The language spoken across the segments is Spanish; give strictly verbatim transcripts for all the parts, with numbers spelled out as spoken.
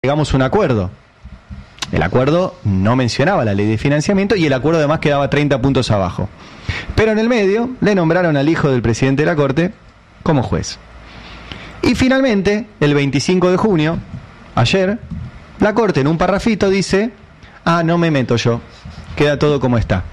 llegamos a un acuerdo. El acuerdo no mencionaba la ley de financiamiento y el acuerdo además quedaba treinta puntos abajo. Pero en el medio le nombraron al hijo del presidente de la Corte como juez. Y finalmente, el veinticinco de junio, ayer, la Corte en un parrafito dice: ah, no me meto yo, queda todo como está.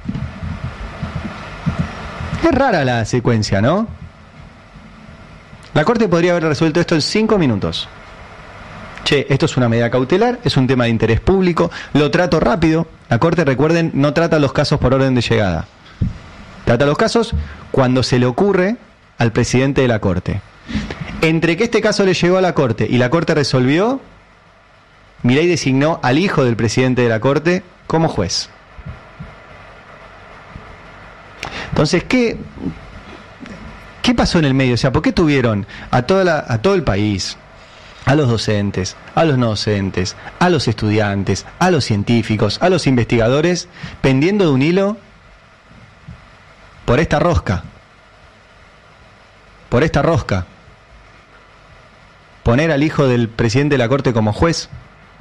Es rara la secuencia, ¿no? La Corte podría haber resuelto esto en cinco minutos. Che, esto es una medida cautelar, es un tema de interés público, lo trato rápido. La Corte, recuerden, no trata los casos por orden de llegada. Trata los casos cuando se le ocurre al presidente de la Corte. Entre que este caso le llegó a la Corte y la Corte resolvió, Milei designó al hijo del presidente de la Corte como juez. Entonces, ¿qué, qué pasó en el medio? O sea, ¿por qué tuvieron a, toda la, a todo el país, a los docentes, a los no docentes, a los estudiantes, a los científicos, a los investigadores, pendiendo de un hilo por esta rosca? Por esta rosca. Poner al hijo del presidente de la Corte como juez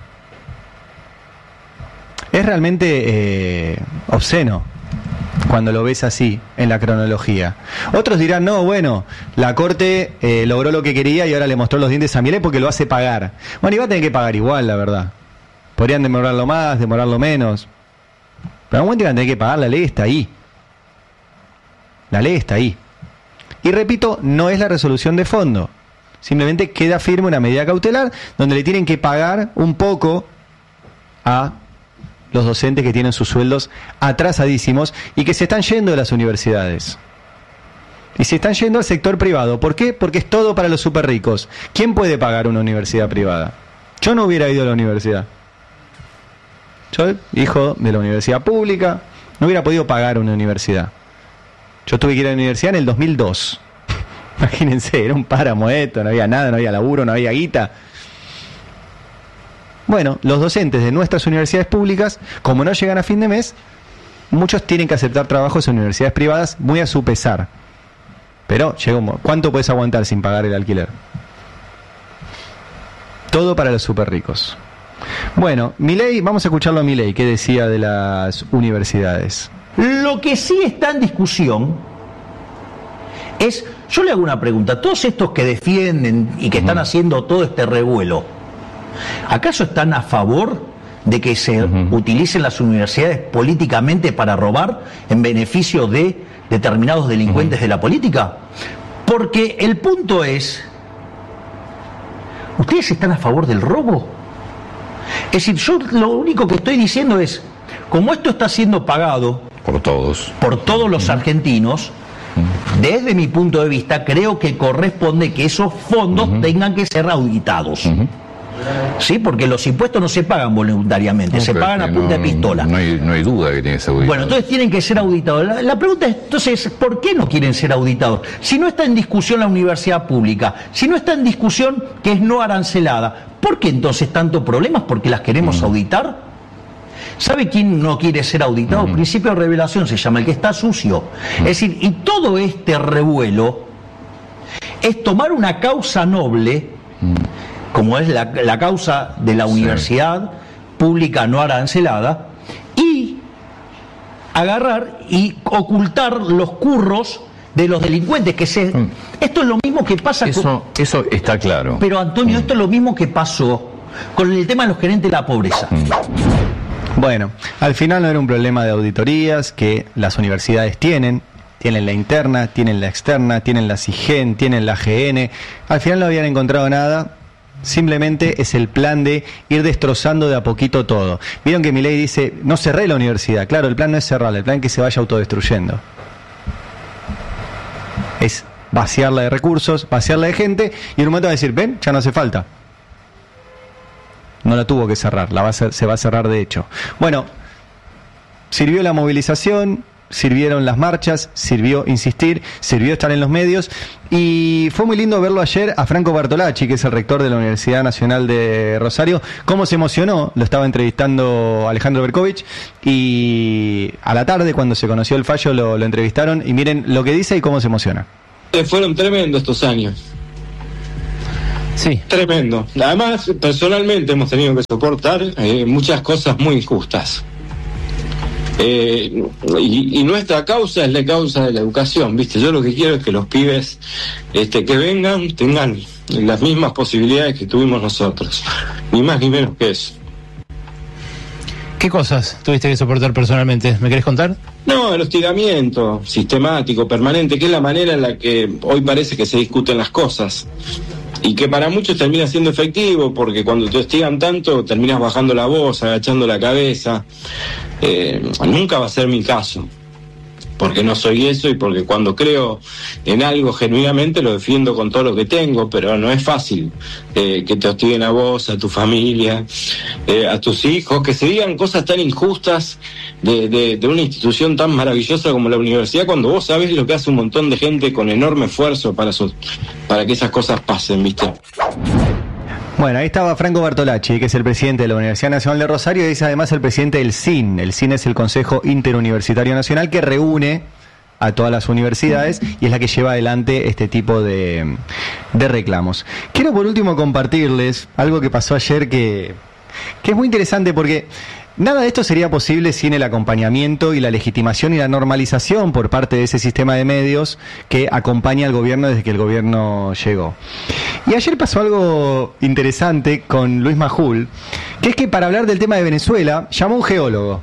es realmente eh, obsceno cuando lo ves así en la cronología. Otros dirán: no, bueno, la Corte eh, logró lo que quería y ahora le mostró los dientes a Milei porque lo hace pagar. Bueno, iba a tener que pagar igual, la verdad. Podrían demorarlo más, demorarlo menos, pero en un momento iban a tener que pagar. La ley está ahí. La ley está ahí. Y repito, no es la resolución de fondo. Simplemente queda firme una medida cautelar donde le tienen que pagar un poco a los docentes que tienen sus sueldos atrasadísimos y que se están yendo de las universidades. Y se están yendo al sector privado. ¿Por qué? Porque es todo para los súper ricos. ¿Quién puede pagar una universidad privada? Yo no hubiera ido a la universidad. Yo, hijo de la universidad pública, no hubiera podido pagar una universidad. Yo tuve que ir a la universidad en el dos mil dos. Imagínense, era un páramo esto, no había nada, no había laburo, no había guita. Bueno, los docentes de nuestras universidades públicas, como no llegan a fin de mes, muchos tienen que aceptar trabajos en universidades privadas muy a su pesar. Pero llega un, ¿cuánto puedes aguantar sin pagar el alquiler? Todo para los súper ricos. Bueno, Milei, vamos a escucharlo a Milei, ¿qué decía de las universidades? Lo que sí está en discusión es, yo le hago una pregunta, todos estos que defienden y que están haciendo todo este revuelo, ¿acaso están a favor de que se uh-huh. utilicen las universidades políticamente para robar en beneficio de determinados delincuentes uh-huh. de la política? Porque el punto es, ¿ustedes están a favor del robo? Es decir, yo lo único que estoy diciendo es, como esto está siendo pagado por todos, por todos los uh-huh. argentinos, desde mi punto de vista creo que corresponde que esos fondos uh-huh. tengan que ser auditados. Uh-huh. Sí, porque los impuestos no se pagan voluntariamente, no, se pagan a punta no, de pistola. No hay, no hay duda que tienen que ser auditados. Bueno, entonces tienen que ser auditados. La, la pregunta es, entonces, ¿por qué no quieren ser auditados? Si no está en discusión la universidad pública, si no está en discusión que es no arancelada, ¿por qué entonces tantos problemas? ¿Porque las queremos uh-huh. auditar? ¿Sabe quién no quiere ser auditado? Uh-huh. Principio de revelación se llama, el que está sucio. Uh-huh. Es decir, y todo este revuelo es tomar una causa noble, uh-huh. como es la, la causa de la universidad sí. pública no arancelada, y agarrar y ocultar los curros de los delincuentes. Que se, uh-huh. Esto es lo mismo que pasa eso, con... Eso está claro. Pero Antonio, uh-huh. esto es lo mismo que pasó con el tema de los gerentes de la pobreza. Uh-huh. Bueno, al final no era un problema de auditorías que las universidades tienen, tienen la interna, tienen la externa, tienen la SIGEN, tienen la G N, al final no habían encontrado nada, simplemente es el plan de ir destrozando de a poquito todo. Vieron que Milei dice, no cerré la universidad, claro, el plan no es cerrarla, el plan es que se vaya autodestruyendo. Es vaciarla de recursos, vaciarla de gente, y en un momento va a decir, ven, ya no hace falta. No la tuvo que cerrar, la va a ser, se va a cerrar de hecho. Bueno, sirvió la movilización, sirvieron las marchas, sirvió insistir, sirvió estar en los medios, y fue muy lindo verlo ayer a Franco Bartolacci, que es el rector de la Universidad Nacional de Rosario, cómo se emocionó. Lo estaba entrevistando Alejandro Berkovich, y a la tarde, cuando se conoció el fallo, lo, lo entrevistaron, y miren lo que dice y cómo se emociona. Fueron tremendos estos años. Sí. Tremendo. Además, personalmente hemos tenido que soportar eh, muchas cosas muy injustas. Eh, y, y nuestra causa es la causa de la educación, ¿viste? Yo lo que quiero es que los pibes este, que vengan tengan las mismas posibilidades que tuvimos nosotros. Ni más ni menos que eso. ¿Qué cosas tuviste que soportar personalmente? ¿Me querés contar? No, el hostigamiento sistemático, permanente, que es la manera en la que hoy parece que se discuten las cosas. Y que para muchos termina siendo efectivo, porque cuando te hostigan tanto, terminas bajando la voz, agachando la cabeza. Eh, nunca va a ser mi caso, porque no soy eso y porque cuando creo en algo genuinamente lo defiendo con todo lo que tengo, pero no es fácil eh, que te hostiguen a vos, a tu familia, eh, a tus hijos, que se digan cosas tan injustas de, de, de una institución tan maravillosa como la universidad, cuando vos sabés lo que hace un montón de gente con enorme esfuerzo para, so, para que esas cosas pasen, ¿viste? Bueno, ahí estaba Franco Bartolacci, que es el presidente de la Universidad Nacional de Rosario, y es además el presidente del S I N. El S I N es el Consejo Interuniversitario Nacional, que reúne a todas las universidades y es la que lleva adelante este tipo de, de reclamos. Quiero por último compartirles algo que pasó ayer que, que es muy interesante, porque nada de esto sería posible sin el acompañamiento y la legitimación y la normalización por parte de ese sistema de medios que acompaña al gobierno desde que el gobierno llegó. Y ayer pasó algo interesante con Luis Majul, que es que para hablar del tema de Venezuela llamó a un geólogo.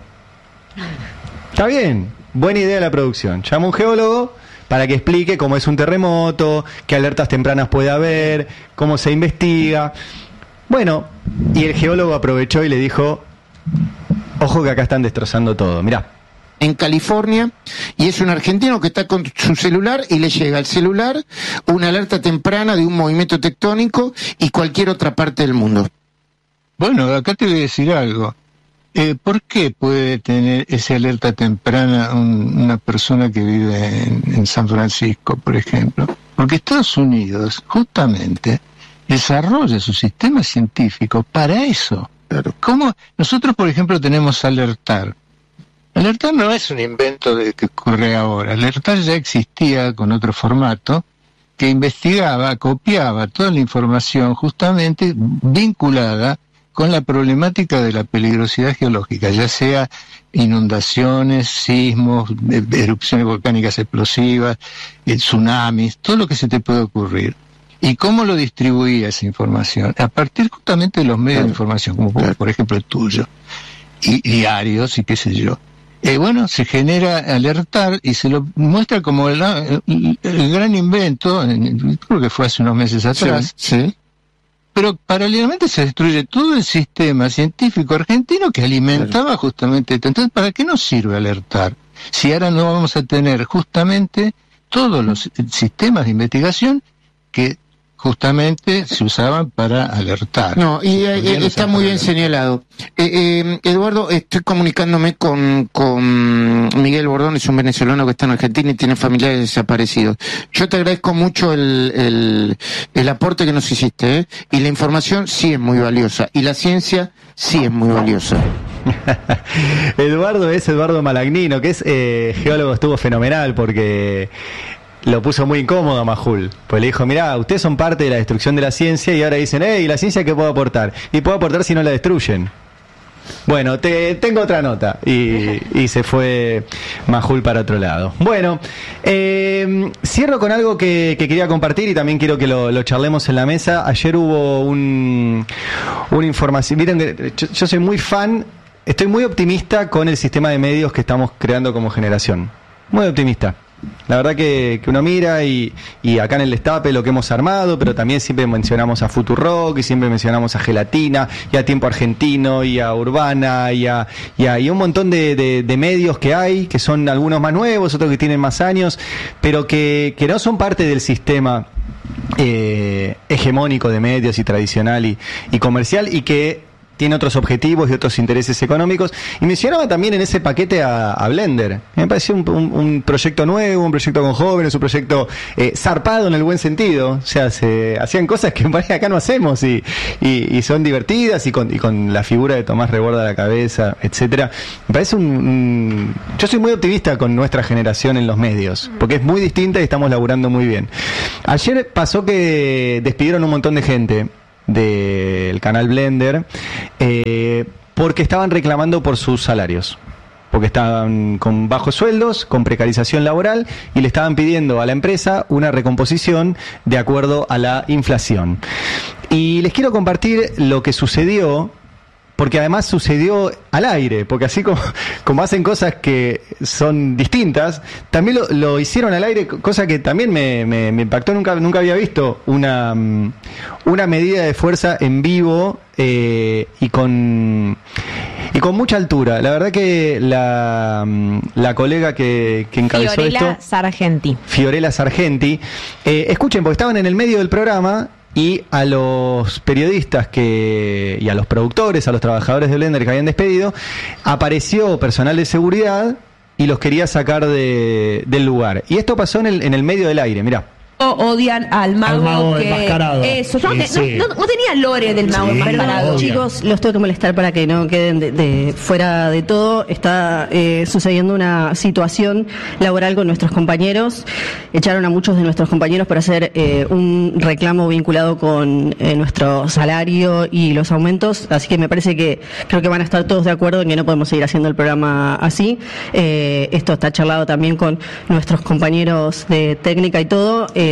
Está bien, buena idea la producción. Llamó a un geólogo para que explique cómo es un terremoto, qué alertas tempranas puede haber, cómo se investiga. Bueno, y el geólogo aprovechó y le dijo: ojo que acá están destrozando todo, mirá. En California, y es un argentino que está con su celular y le llega al celular una alerta temprana de un movimiento tectónico y cualquier otra parte del mundo. Bueno, acá te voy a decir algo. Eh, ¿Por qué puede tener esa alerta temprana un, una persona que vive en, en San Francisco, por ejemplo? Porque Estados Unidos justamente desarrolla su sistema científico para eso. ¿Cómo? Nosotros, por ejemplo, tenemos Alertar. Alertar no es un invento de que ocurre ahora. Alertar ya existía con otro formato que investigaba, copiaba toda la información justamente vinculada con la problemática de la peligrosidad geológica, ya sea inundaciones, sismos, erupciones volcánicas explosivas, tsunamis, todo lo que se te puede ocurrir. ¿Y cómo lo distribuía esa información? A partir justamente de los medios claro. de información, como por, por ejemplo el tuyo, y diarios y qué sé yo. Eh, bueno, se genera Alertar y se lo muestra como el, el, el gran invento, creo que fue hace unos meses atrás, sí, sí. Pero paralelamente se destruye todo el sistema científico argentino que alimentaba claro. justamente esto. Entonces, ¿para qué nos sirve Alertar? Si ahora no vamos a tener justamente todos los sistemas de investigación que justamente se usaban para alertar. No, y eh, está muy bien señalado. Eh, eh, Eduardo, estoy comunicándome con, con Miguel Bordón, es un venezolano que está en Argentina y tiene familiares desaparecidos. Yo te agradezco mucho el, el, el aporte que nos hiciste, ¿eh? Y la información sí es muy valiosa, y la ciencia sí es muy valiosa. Eduardo es Eduardo Malagnino, que es eh, geólogo, estuvo fenomenal porque lo puso muy incómodo a Majul, pues le dijo: mirá, ustedes son parte de la destrucción de la ciencia y ahora dicen, hey, ¿la ciencia qué puedo aportar? Y puedo aportar si no la destruyen. Bueno, te, tengo otra nota. Y, y se fue Majul para otro lado. Bueno, eh, cierro con algo que, que quería compartir y también quiero que lo, lo charlemos en la mesa. Ayer hubo un, una información. Miren, que yo, yo soy muy fan, estoy muy optimista con el sistema de medios que estamos creando como generación. Muy optimista. La verdad que, que uno mira y, y acá en el Destape lo que hemos armado, pero también siempre mencionamos a Futurock y siempre mencionamos a Gelatina y a Tiempo Argentino y a Urbana y a, y a y un montón de, de, de medios que hay, que son algunos más nuevos, otros que tienen más años, pero que, que no son parte del sistema eh, hegemónico de medios y tradicional y, y comercial, y que tiene otros objetivos y otros intereses económicos. Y mencionaba también en ese paquete a, a Blender. Me pareció un, un, un proyecto nuevo, un proyecto con jóvenes, un proyecto eh, zarpado en el buen sentido. O sea, se hacían cosas que por ahí acá no hacemos y, y, y son divertidas y con, y con la figura de Tomás Reborda a la cabeza, etcétera. Me parece un, un... Yo soy muy optimista con nuestra generación en los medios, porque es muy distinta y estamos laburando muy bien. Ayer pasó que despidieron un montón de gente del canal Blender eh, porque estaban reclamando por sus salarios, porque estaban con bajos sueldos, con precarización laboral y le estaban pidiendo a la empresa una recomposición de acuerdo a la inflación. Y les quiero compartir lo que sucedió, porque además sucedió al aire, porque así como, como hacen cosas que son distintas, también lo, lo hicieron al aire, cosa que también me, me, me impactó, nunca, nunca había visto una, una medida de fuerza en vivo eh, y con y con mucha altura. La verdad que la, la colega que, que encabezó Fiorella esto, Sargenti. Fiorella Sargenti, eh, escuchen, porque estaban en el medio del programa. Y a los periodistas que y a los productores, a los trabajadores de Blender que habían despedido, apareció personal de seguridad y los quería sacar de, del lugar. Y esto pasó en el, en el medio del aire, mirá. Odian al mago, al mago que enmascarado. Eso, yo Sí, no, sí. no, no, no tenía lore del mago Sí, enmascarado. obvio. Chicos, los tengo que molestar para que no queden de, de fuera de todo. Está eh, sucediendo una situación laboral con nuestros compañeros. Echaron a muchos de nuestros compañeros para hacer eh, un reclamo vinculado con eh, nuestro salario y los aumentos. Así que me parece que creo que van a estar todos de acuerdo en que no podemos seguir haciendo el programa así. Eh, esto está charlado también con nuestros compañeros de técnica y todo. Eh,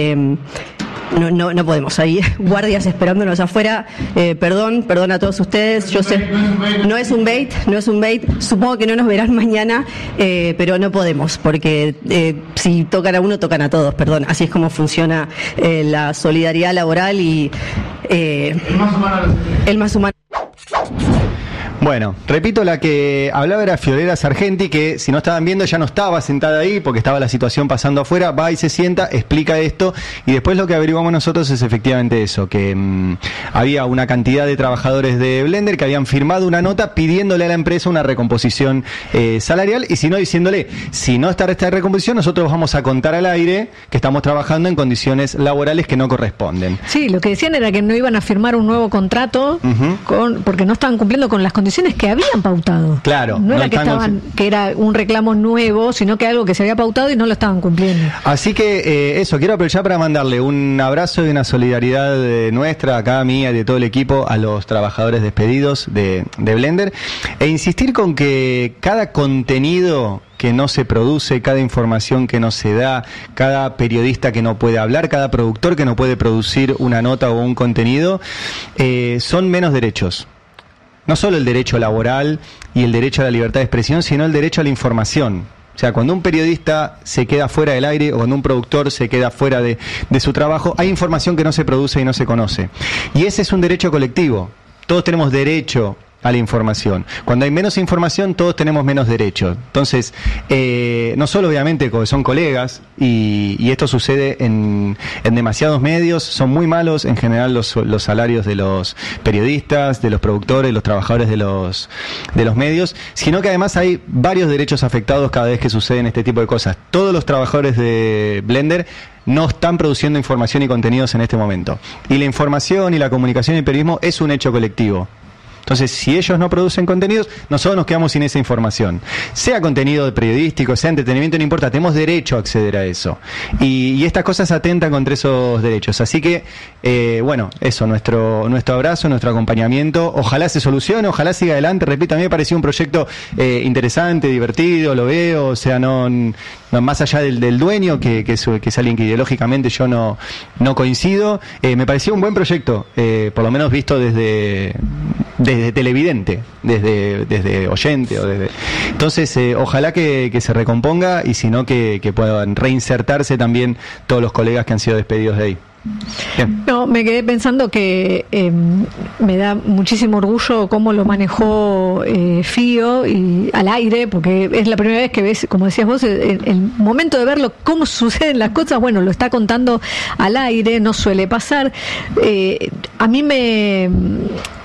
No, no, no podemos, hay guardias esperándonos afuera. Eh, perdón, perdón a todos ustedes. Yo sé, no es un bait, no es un bait. Supongo que no nos verán mañana, eh, pero no podemos, porque eh, si tocan a uno, tocan a todos. Perdón, así es como funciona eh, la solidaridad laboral y eh, el más humano. Bueno, repito, la que hablaba era Fiorella Sargenti, que si no estaban viendo ya no estaba sentada ahí porque estaba la situación pasando afuera, va y se sienta, explica esto y después lo que averiguamos nosotros es efectivamente eso, que mmm, había una cantidad de trabajadores de Blender que habían firmado una nota pidiéndole a la empresa una recomposición eh, salarial y si no diciéndole, si no está esta recomposición nosotros vamos a contar al aire que estamos trabajando en condiciones laborales que no corresponden. Sí, lo que decían era que no iban a firmar un nuevo contrato Uh-huh. con, porque no estaban cumpliendo con las condiciones que habían pautado. Claro, no, no era que están estaban, que era un reclamo nuevo, sino que algo que se había pautado y no lo estaban cumpliendo. Así que eh, eso, quiero aprovechar para mandarle un abrazo y una solidaridad de nuestra, acá mía y de todo el equipo, a los trabajadores despedidos de, de Blender, e insistir con que cada contenido que no se produce, cada información que no se da, cada periodista que no puede hablar, cada productor que no puede producir una nota o un contenido, eh, son menos derechos. No solo el derecho laboral y el derecho a la libertad de expresión, sino el derecho a la información. O sea, cuando un periodista se queda fuera del aire o cuando un productor se queda fuera de, de su trabajo, hay información que no se produce y no se conoce. Y ese es un derecho colectivo. Todos tenemos derecho a la información. Cuando hay menos información, todos tenemos menos derecho. Entonces, eh, no solo obviamente porque son colegas, y, y esto sucede en, en demasiados medios, son muy malos en general los, los salarios de los periodistas, de los productores, los trabajadores de los, de los medios, sino que además hay varios derechos afectados cada vez que suceden este tipo de cosas. Todos los trabajadores de Blender no están produciendo información y contenidos en este momento. Y la información y la comunicación y el periodismo es un hecho colectivo. Entonces, si ellos no producen contenidos, nosotros nos quedamos sin esa información. Sea contenido periodístico, sea entretenimiento, no importa, tenemos derecho a acceder a eso. Y, y estas cosas atentan contra esos derechos. Así que, eh, bueno, eso, nuestro nuestro abrazo, nuestro acompañamiento. Ojalá se solucione, ojalá siga adelante. Repito, a mí me pareció un proyecto eh, interesante, divertido, lo veo, o sea, no, no más allá del, del dueño, que, que, es, que es alguien que ideológicamente yo no, no coincido, eh, me pareció un buen proyecto, eh, por lo menos visto desde... desde televidente, desde, desde oyente o desde... Entonces, eh, ojalá que, que se recomponga y si no, que, que puedan reinsertarse también todos los colegas que han sido despedidos de ahí. Bien. No, me quedé pensando que eh, me da muchísimo orgullo cómo lo manejó eh, Fío y al aire, porque es la primera vez que ves, como decías vos, el, el momento de verlo, cómo suceden las cosas, bueno, lo está contando al aire, no suele pasar. Eh, a mí me...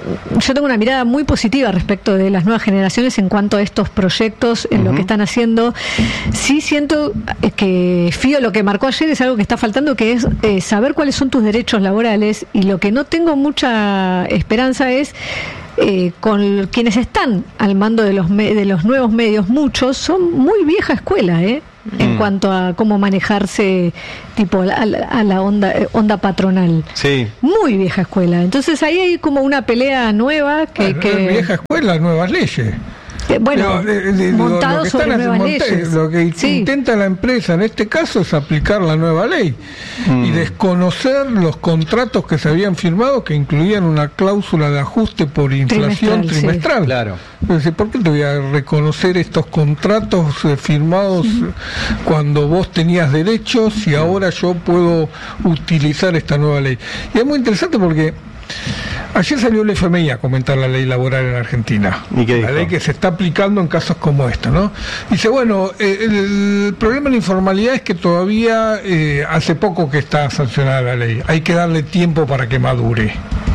yo tengo una mirada muy positiva respecto de las nuevas generaciones en cuanto a estos proyectos, en uh-huh. lo que están haciendo. Sí siento que Fío lo que marcó ayer es algo que está faltando, que es eh, saber cuáles son tus derechos laborales, y lo que no tengo mucha esperanza es Eh, con quienes están al mando de los me- de los nuevos medios. Muchos son muy vieja escuela, ¿eh? Mm. En cuanto a cómo manejarse tipo a la, a la onda eh, onda patronal. Sí. Muy vieja escuela. Entonces ahí hay como una pelea nueva que, bueno, que... vieja escuela, nuevas leyes. Eh, bueno, Pero, eh, eh, montado lo que sobre están nuevas monta- leyes. Lo que Sí. intenta la empresa en este caso es aplicar la nueva ley Mm. y desconocer los contratos que se habían firmado que incluían una cláusula de ajuste por inflación Trimestral, trimestral. sí. Claro. Entonces, ¿por qué te voy a reconocer estos contratos eh, firmados eh, cuando vos tenías derechos y ahora yo puedo utilizar esta nueva ley? Y es muy interesante porque ayer salió el F M I a comentar la ley laboral en Argentina. ¿Y qué dijo? La ley que se está aplicando en casos como este, ¿no? Dice, bueno, eh, el, el problema de la informalidad es que todavía eh, hace poco que está sancionada la ley. Hay que darle tiempo para que madure.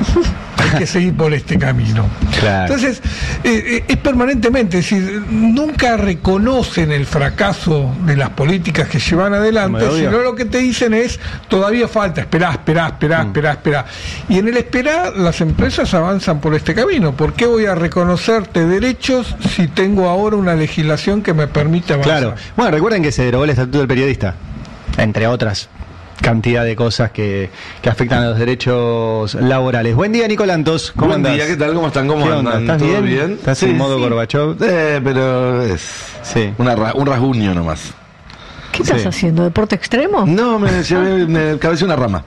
Hay que seguir por este camino. Claro. Entonces, eh, eh, es permanentemente, es decir, nunca reconocen el fracaso de las políticas que llevan adelante, Muy obvio. sino lo que te dicen es, todavía falta, esperá, esperá, esperá, Mm. esperá, esperá. Y en el esperar, las empresas avanzan por este camino. ¿Por qué voy a reconocerte derechos si tengo ahora una legislación que me permite avanzar? Claro. Bueno, recuerden que se derogó el Estatuto del Periodista, entre otras cantidad de cosas que, que afectan a los derechos laborales. Buen día, Nicolantos. ¿Cómo Buen andás? día, ¿qué tal? ¿Cómo están? ¿Cómo ¿Qué onda? andan? ¿Estás ¿Todo bien? bien? ¿Estás Sí, en modo sí. Gorbachov? Eh, pero es Sí. una ra- un rasguño nomás. ¿Qué estás Sí. haciendo? ¿Deporte extremo? No, me llevé, me cabecé una rama.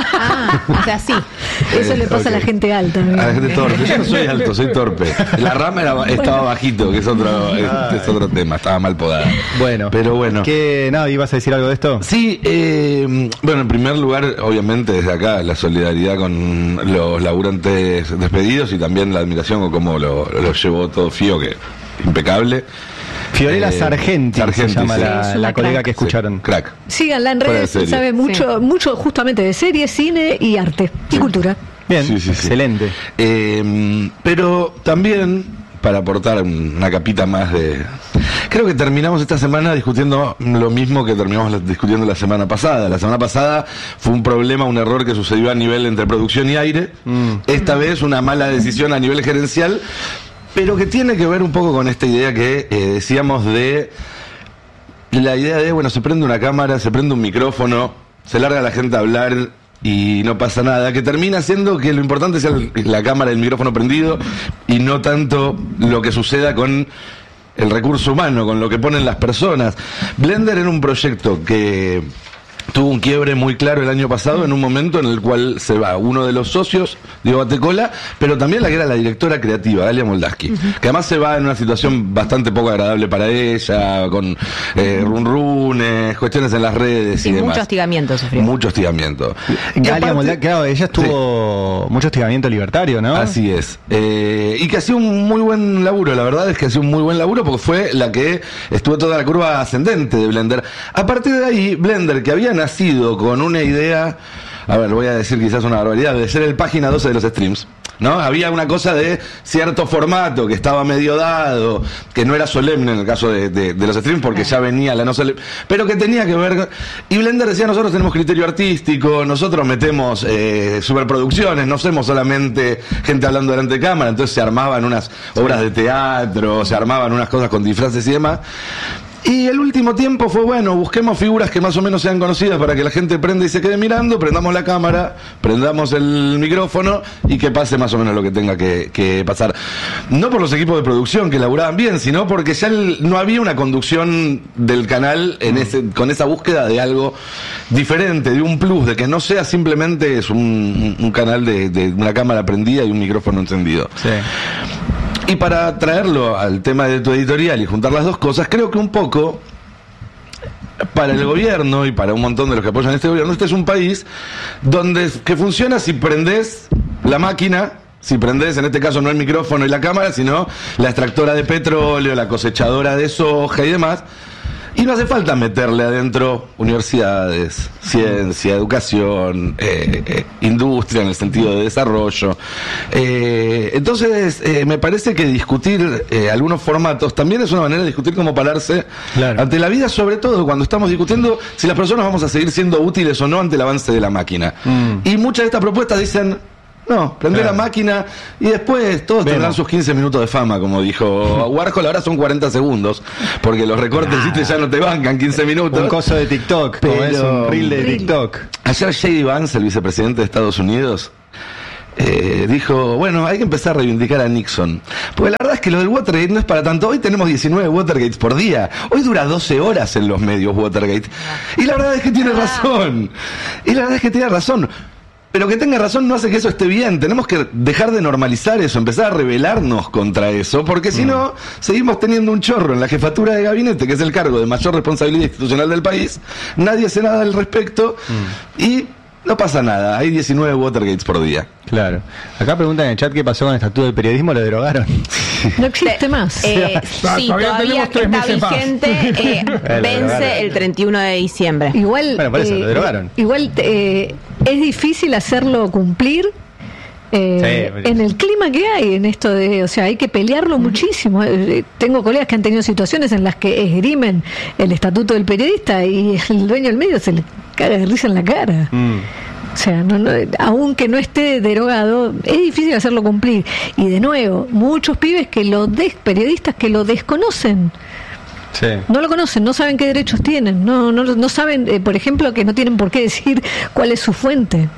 Ah, o sea, sí. Eso le pasa ok. a la gente alta. ¿no? A la gente torpe. Yo no soy alto, soy torpe. La rama era, estaba bajito, que es otro, es, es otro tema, estaba mal podada. Bueno. Pero bueno. ¿Qué, no, ibas a decir algo de esto? Sí, eh, bueno, en primer lugar, obviamente desde acá la solidaridad con los laburantes despedidos y también la admiración con cómo lo, lo llevó todo Fío, que impecable. Fiorella Eh, Sargenti, Sargenti, se llama sí. la, Es una la colega crack. que escucharon. Sí, crack. Síganla en Fuera de redes, serie. sabe mucho, mucho justamente de series, cine y arte y cultura. Bien, Sí, sí, sí. excelente. Eh, pero también, para aportar una capita más de... Creo que terminamos esta semana discutiendo lo mismo que terminamos la- discutiendo la semana pasada. La semana pasada fue un problema, un error que sucedió a nivel entre producción y aire. Mm. Esta vez una mala decisión a nivel gerencial, pero que tiene que ver un poco con esta idea que eh, decíamos de... La idea de, bueno, se prende una cámara, se prende un micrófono, se larga la gente a hablar y no pasa nada, que termina siendo que lo importante sea el- la cámara y el micrófono prendido y no tanto lo que suceda con el recurso humano, con lo que ponen las personas. Blender era un proyecto que tuvo un quiebre muy claro el año pasado, en un momento en el cual se va uno de los socios, Diego Batecola, pero también la que era la directora creativa, Galia Moldaski, que además se va en una situación bastante poco agradable para ella, con eh, runrunes, cuestiones en las redes y Y demás. mucho hostigamiento sufrió. Mucho hostigamiento. Y Galia aparte- Moldaski, claro, ella estuvo mucho hostigamiento libertario, ¿no? Así es. Eh, y que hacía un muy buen laburo, la verdad es que hacía un muy buen laburo porque fue la que estuvo toda la curva ascendente de Blender. A partir de ahí, Blender, que había nacido con una idea, a ver, voy a decir quizás una barbaridad, de ser el página doce de los streams, ¿no? Había una cosa de cierto formato que estaba medio dado, que no era solemne en el caso de, de- de los streams porque ya venía la no solemne, pero que tenía que ver con... Y Blender decía, nosotros tenemos criterio artístico, nosotros metemos eh, superproducciones, no somos solamente gente hablando delante de cámara, entonces se armaban unas obras de teatro, se armaban unas cosas con disfraces y demás. Y el último tiempo fue, bueno, busquemos figuras que más o menos sean conocidas para que la gente prenda y se quede mirando, prendamos la cámara, prendamos el micrófono y que pase más o menos lo que tenga que, que pasar. No por los equipos de producción que laburaban bien, sino porque ya el- no había una conducción del canal en ese, con esa búsqueda de algo diferente, de un plus, de que no sea simplemente es un, un canal de, de una cámara prendida y un micrófono encendido. Sí. Y para traerlo al tema de tu editorial y juntar las dos cosas, creo que un poco para el gobierno y para un montón de los que apoyan este gobierno, este es un país donde que funciona si prendés la máquina, si prendés en este caso no el micrófono y la cámara, sino la extractora de petróleo, la cosechadora de soja y demás. Y no hace falta meterle adentro universidades, ciencia, educación, eh, eh, industria en el sentido de desarrollo. Eh, entonces, eh, me parece que discutir eh, algunos formatos también es una manera de discutir cómo pararse claro. ante la vida, sobre todo cuando estamos discutiendo si las personas vamos a seguir siendo útiles o no ante el avance de la máquina. Mm. Y muchas de estas propuestas dicen... No, prende claro. la máquina y después todos Vemos. tendrán sus quince minutos de fama, como dijo Warhol. Ahora son cuarenta segundos, porque los recortes ya no te bancan quince minutos. Un coso de TikTok, pero como es un reel de TikTok. Ayer J D Vance, el vicepresidente de Estados Unidos, eh, dijo, bueno, hay que empezar a reivindicar a Nixon. Porque la verdad es que lo del Watergate no es para tanto. Hoy tenemos diecinueve Watergates por día. Hoy dura doce horas en los medios Watergate. Y la verdad es que tiene razón. Y la verdad es que tiene razón. Pero que tenga razón no hace que eso esté bien. Tenemos que dejar de normalizar eso, empezar a rebelarnos contra eso, porque si mm. no, seguimos teniendo un chorro en la jefatura de gabinete, que es el cargo de mayor responsabilidad institucional del país. Nadie hace nada al respecto mm. y no pasa nada. Hay diecinueve Watergates por día. Claro. Acá preguntan en el chat qué pasó con el Estatuto del Periodismo, lo derogaron. No existe más. Eh, sí, todavía, todavía que está vigente, eh, vence el treinta y uno de diciembre. Igual, bueno, por eso eh, lo derogaron. Igual eh, es difícil hacerlo cumplir. Eh, sí, en el clima que hay en esto de, o sea, hay que pelearlo uh-huh. muchísimo. Eh, tengo colegas que han tenido situaciones en las que esgrimen el estatuto del periodista y el dueño del medio se le caga de risa en la cara. Mm. O sea, no, no, aunque no esté derogado, es difícil hacerlo cumplir. Y de nuevo, muchos pibes que lo des, periodistas que lo desconocen. Sí. No lo conocen, no saben qué derechos tienen, no, no, no saben, eh, por ejemplo, que no tienen por qué decir cuál es su fuente.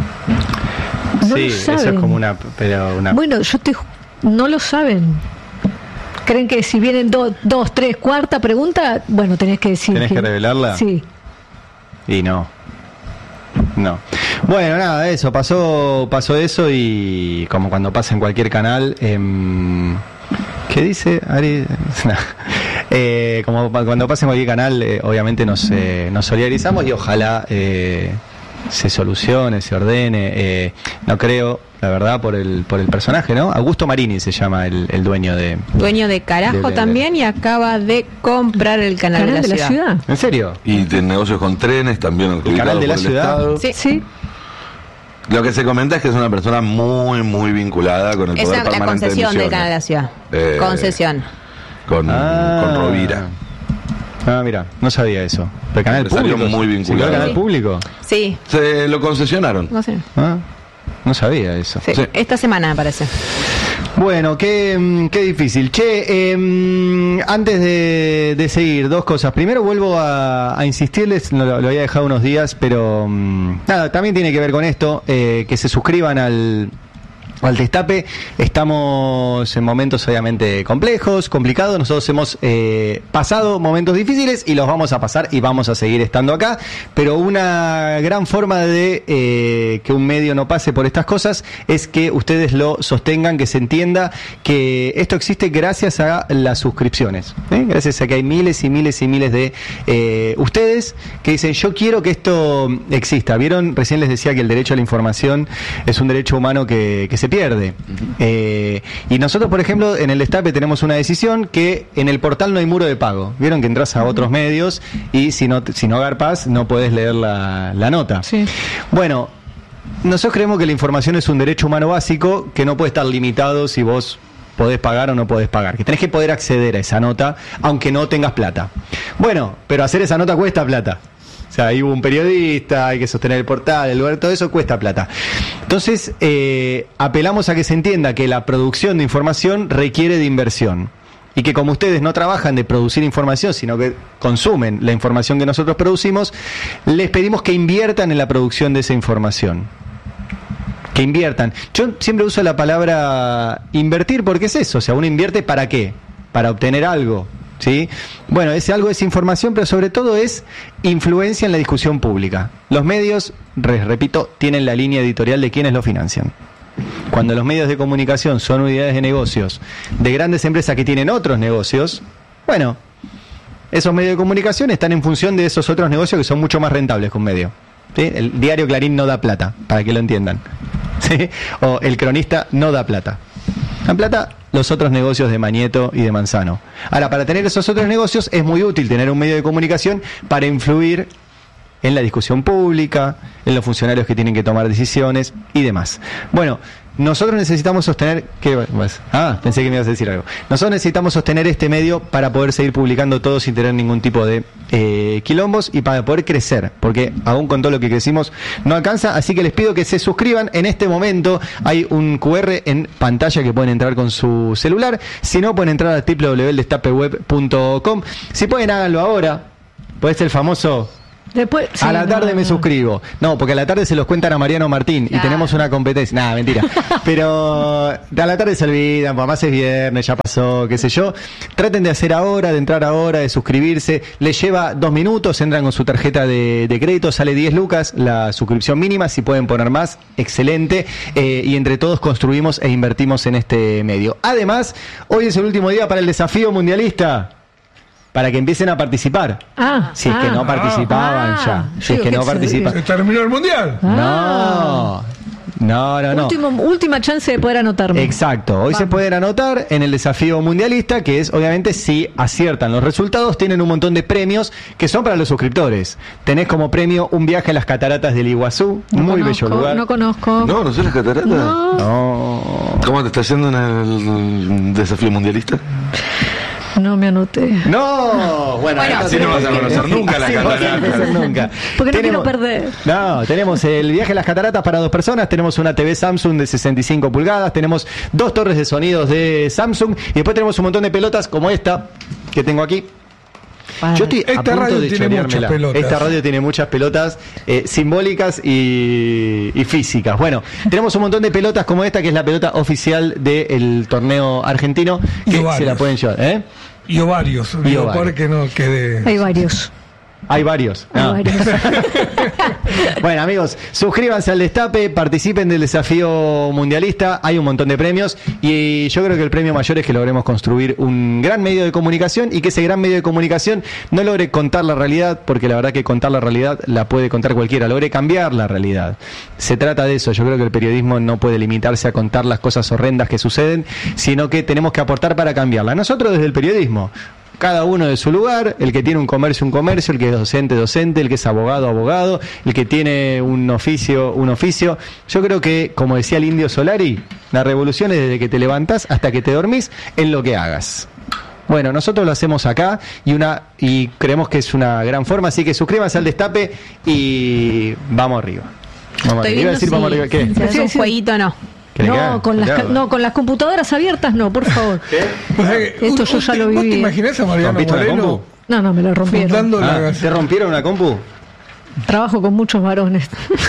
No sí, eso es como una, pero una... Bueno, yo te no lo saben. Creen que si vienen do, dos, tres, cuarta pregunta, bueno, tenés que decir. ¿Tenés que, que revelarla? Sí. Y no. No. Bueno, nada, eso, pasó pasó eso y como cuando pasa en cualquier canal, eh, ¿qué dice Ari? eh, como cuando pasa en cualquier canal, eh, obviamente nos, eh, nos solidarizamos y ojalá eh, se solucione, se ordene. Eh, no creo, la verdad, por el por el personaje, ¿no? Augusto Marini se llama el, el dueño de... Dueño de Carajo de, también y acaba de comprar el canal, canal de, la, de la ciudad. ciudad. ¿En serio? Y de negocios con trenes también. El canal de la ciudad. Sí. sí. Lo que se comenta es que es una persona muy, muy vinculada con el Esa, poder permanente la concesión de del canal de la ciudad. Eh, concesión. Con, ah. con Rovira. Ah, mira, no sabía eso. ¿El canal público? Muy vinculado. ¿El canal sí. público? Sí. Se lo concesionaron. No sé. Ah, no sabía eso. Sí. Sí. Esta semana me parece. Bueno, qué, qué difícil. Che, eh, antes de, de seguir, dos cosas. Primero vuelvo a, a insistirles, lo, lo había dejado unos días, pero um, nada, también tiene que ver con esto, eh, que se suscriban al... al Destape. Estamos en momentos obviamente complejos, complicados. Nosotros hemos eh, pasado momentos difíciles y los vamos a pasar y vamos a seguir estando acá, pero una gran forma de eh, que un medio no pase por estas cosas es que ustedes lo sostengan, que se entienda que esto existe gracias a las suscripciones, ¿eh? Gracias a que hay miles y miles y miles de eh, ustedes que dicen yo quiero que esto exista. Vieron, recién les decía que el derecho a la información es un derecho humano que, que se pierde. Uh-huh. Eh, y nosotros, por ejemplo, en el Destape tenemos una decisión que en el portal no hay muro de pago. Vieron que entras a otros medios y si no, si no garpás no podés leer la, la nota. Sí. Bueno, nosotros creemos que la información es un derecho humano básico que no puede estar limitado si vos podés pagar o no podés pagar, que tenés que poder acceder a esa nota aunque no tengas plata. Bueno, pero hacer esa nota cuesta plata. O sea, ahí hubo un periodista, hay que sostener el portal, el lugar, todo eso cuesta plata. Entonces, eh, apelamos a que se entienda que la producción de información requiere de inversión. Y que como ustedes no trabajan de producir información, sino que consumen la información que nosotros producimos, les pedimos que inviertan en la producción de esa información. Que inviertan. Yo siempre uso la palabra invertir porque es eso. O sea, uno invierte ¿para qué? Para obtener algo. ¿Sí? Bueno, ese algo es información, pero sobre todo es influencia en la discusión pública. Los medios, les repito, tienen la línea editorial de quienes lo financian. Cuando los medios de comunicación son unidades de negocios de grandes empresas que tienen otros negocios, bueno, esos medios de comunicación están en función de esos otros negocios que son mucho más rentables que un medio. ¿Sí? El diario Clarín no da plata, para que lo entiendan. ¿Sí? O el cronista no da plata. La Plata, los otros negocios de Mañeto y de Manzano. Ahora, para tener esos otros negocios es muy útil tener un medio de comunicación para influir en la discusión pública, en los funcionarios que tienen que tomar decisiones y demás. Bueno, nosotros necesitamos sostener... ¿qué vas? Ah, pensé que me ibas a decir algo. Nosotros necesitamos sostener este medio para poder seguir publicando todo sin tener ningún tipo de eh, quilombos y para poder crecer, porque aún con todo lo que crecimos no alcanza, así que les pido que se suscriban. En este momento hay un cu erre en pantalla que pueden entrar con su celular, si no pueden entrar a doble u doble u doble u punto el destape web punto com. Si pueden, háganlo ahora, puede ser el famoso... Después, sí, a la tarde no, me no. suscribo. No, porque a la tarde se los cuentan a Mariano Martín y Ah. tenemos una competencia. Nada, mentira. Pero a la tarde se olvidan, pues además es viernes, ya pasó, qué sé yo. Traten de hacer ahora, de entrar ahora, de suscribirse. Les lleva dos minutos, entran con su tarjeta de, de crédito, sale diez lucas la suscripción mínima. Si pueden poner más, excelente. Eh, y entre todos construimos e invertimos en este medio. Además, hoy es el último día para el desafío mundialista. Para que empiecen a participar. Ah, Si es ah, que no participaban ah, ya. Si es digo, que ¿qué no se- participan. Se terminó el mundial. Ah. No. No, no, no. Último, última chance de poder anotarme. Exacto. Hoy Vamos. se pueden anotar en el desafío mundialista, que es, obviamente, si aciertan los resultados, tienen un montón de premios que son para los suscriptores. Tenés como premio un viaje a las cataratas del Iguazú. No muy conozco, bello lugar. No conozco. No, ¿no son las cataratas? No. No. ¿Cómo te está yendo en el desafío mundialista? No me anoté. No, bueno, Bueno, entonces- así no vas a conocer nunca la Así no vas a catarata. conocer nunca. Porque no Tenemos- quiero perder. No, tenemos el viaje a las cataratas para dos personas, tenemos una T V Samsung de sesenta y cinco pulgadas, tenemos dos torres de sonidos de Samsung y después tenemos un montón de pelotas como esta que tengo aquí. Yo estoy Esta a punto radio de tiene choreármela. muchas pelotas. Esta radio tiene muchas pelotas eh, simbólicas y, y físicas. Bueno, tenemos un montón de pelotas como esta, que es la pelota oficial del torneo argentino, Y que se ovarios. la pueden llevar. ¿eh? Y ovarios. Y Digo, ovarios. para que no quede. Hay varios. Hay varios. Hay No. varios. Bueno, amigos, suscríbanse al Destape, participen del desafío mundialista, hay un montón de premios y yo creo que el premio mayor es que logremos construir un gran medio de comunicación y que ese gran medio de comunicación no logre contar la realidad, porque la verdad que contar la realidad la puede contar cualquiera, logre cambiar la realidad. Se trata de eso, yo creo que el periodismo no puede limitarse a contar las cosas horrendas que suceden, sino que tenemos que aportar para cambiarla. Nosotros desde el periodismo, cada uno de su lugar, el que tiene un comercio, un comercio, el que es docente, docente, el que es abogado, abogado, el que tiene un oficio, un oficio. Yo creo que, como decía el Indio Solari, la revolución es desde que te levantás hasta que te dormís en lo que hagas. Bueno, nosotros lo hacemos acá y una y creemos que es una gran forma, así que suscríbanse al Destape y vamos arriba. Vamos Estoy arriba. Iba a viendo decir si, vamos arriba. ¿Qué? si haces un jueguito no. ¿Que le queda? No con, ¿Le las, queda? ca- no, con las computadoras abiertas no, por favor. O sea que, Esto un- yo un- ya lo ¿Vos te viví. imaginás a Mariano ¿Rompiste una Moreno compu? No, no, me lo rompieron. fundando Ah, la ¿te rompieron una compu? Trabajo con muchos varones.